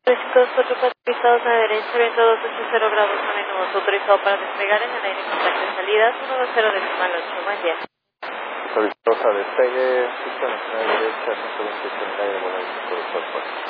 24 pisados a la derecha, viento 280 grados a menudo, autorizado para despegar en el aire con contacto de salidas 120 decimal 8, buen día. Autorizados a despegue, pista nacional derecha, 120 de volar 524.